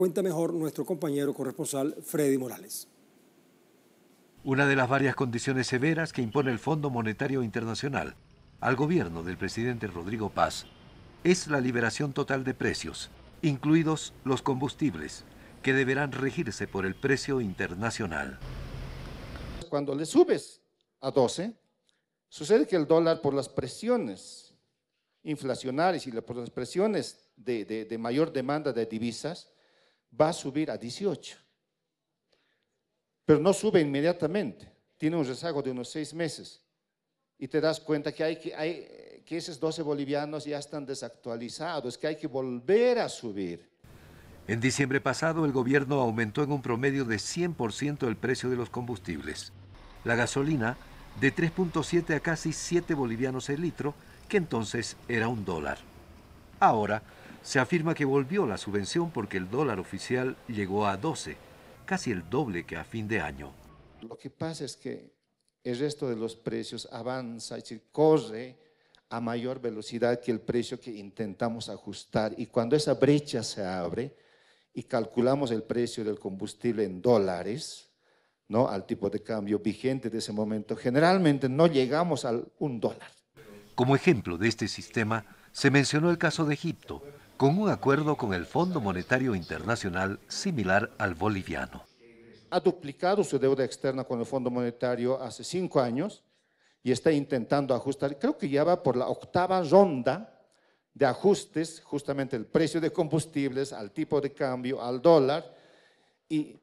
Cuenta mejor nuestro compañero corresponsal Freddy Morales. Una de las varias condiciones severas que impone el Fondo Monetario Internacional al gobierno del presidente Rodrigo Paz es la liberación total de precios, incluidos los combustibles, que deberán regirse por el precio internacional. Cuando le subes a 12, sucede que el dólar, por las presiones inflacionarias y por las presiones de mayor demanda de divisas, va a subir a 18. Pero no sube inmediatamente, tiene un rezago de unos 6 meses. Y te das cuenta que esos 12 bolivianos ya están desactualizados, que hay que volver a subir. En diciembre pasado, el gobierno aumentó en un promedio de 100% el precio de los combustibles. La gasolina, de 3.7 a casi 7 bolivianos el litro, que entonces era $1. Ahora, se afirma que volvió la subvención porque el dólar oficial llegó a 12, casi el doble que a fin de año. Lo que pasa es que el resto de los precios avanza, es decir, corre a mayor velocidad que el precio que intentamos ajustar. Y cuando esa brecha se abre y calculamos el precio del combustible en dólares, ¿no?, al tipo de cambio vigente de ese momento, generalmente no llegamos al $1. Como ejemplo de este sistema, se mencionó el caso de Egipto, con un acuerdo con el Fondo Monetario Internacional similar al boliviano. Ha duplicado su deuda externa con el Fondo Monetario hace 5 años y está intentando ajustar. Creo que ya va por la 8ª ronda de ajustes, justamente el precio de combustibles, al tipo de cambio, al dólar, y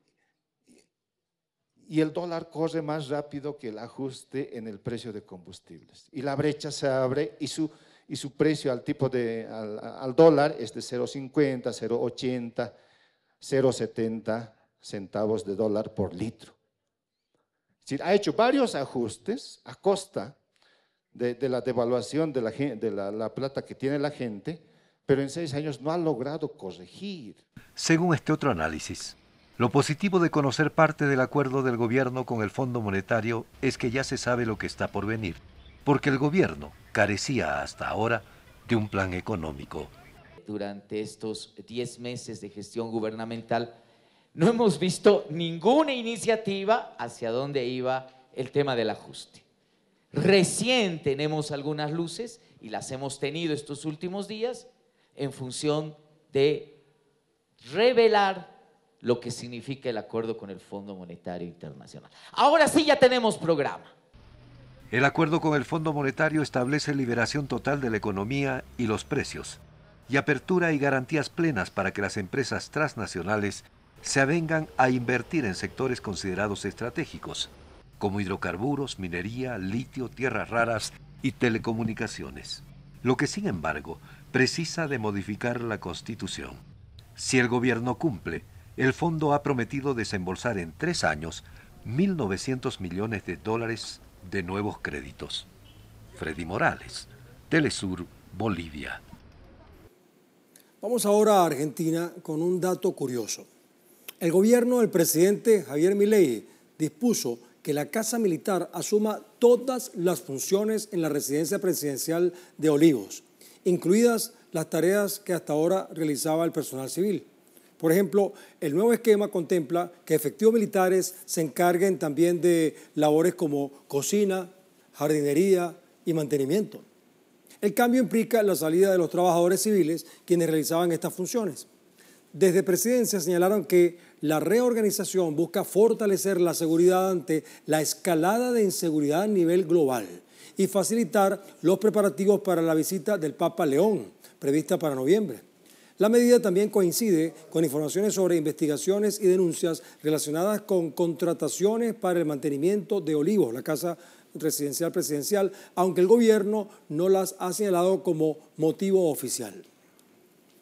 el dólar corre más rápido que el ajuste en el precio de combustibles. Y la brecha se abre y su precio al dólar es de 0,50, 0,80, 0,70 centavos de dólar por litro. Es decir, ha hecho varios ajustes a costa de la devaluación de la plata que tiene la gente, pero en 6 años no ha logrado corregir. Según este otro análisis, lo positivo de conocer parte del acuerdo del gobierno con el Fondo Monetario es que ya se sabe lo que está por venir, porque el gobierno carecía hasta ahora de un plan económico. Durante estos 10 meses de gestión gubernamental no hemos visto ninguna iniciativa hacia dónde iba el tema del ajuste. Recién tenemos algunas luces y las hemos tenido estos últimos días en función de revelar lo que significa el acuerdo con el Fondo Monetario Internacional. Ahora sí ya tenemos programa. El acuerdo con el Fondo Monetario establece liberación total de la economía y los precios, y apertura y garantías plenas para que las empresas transnacionales se avengan a invertir en sectores considerados estratégicos, como hidrocarburos, minería, litio, tierras raras y telecomunicaciones. Lo que, sin embargo, precisa de modificar la Constitución. Si el gobierno cumple, el fondo ha prometido desembolsar en 3 años $1.900 millones de nuevos créditos. Freddy Morales, Telesur, Bolivia. Vamos ahora a Argentina con un dato curioso. El gobierno del presidente Javier Milei dispuso que la Casa Militar asuma todas las funciones en la residencia presidencial de Olivos, incluidas las tareas que hasta ahora realizaba el personal civil. Por ejemplo, el nuevo esquema contempla que efectivos militares se encarguen también de labores como cocina, jardinería y mantenimiento. El cambio implica la salida de los trabajadores civiles quienes realizaban estas funciones. Desde Presidencia señalaron que la reorganización busca fortalecer la seguridad ante la escalada de inseguridad a nivel global y facilitar los preparativos para la visita del Papa León, prevista para noviembre. La medida también coincide con informaciones sobre investigaciones y denuncias relacionadas con contrataciones para el mantenimiento de Olivos, la casa residencial presidencial, aunque el gobierno no las ha señalado como motivo oficial.